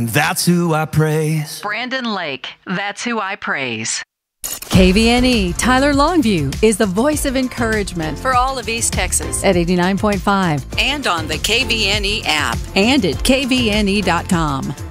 That's who I praise. Brandon Lake, that's who I praise. KVNE Tyler Longview is the voice of encouragement for all of East Texas at 89.5 and on the KVNE app and at kvne.com.